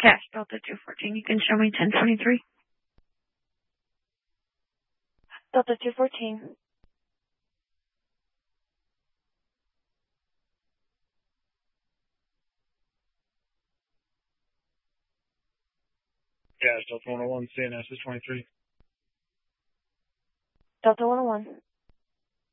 Cash, Delta 214. You can show me 1023. Delta 214. Cash, Delta 101, CNS is 23. Delta 101.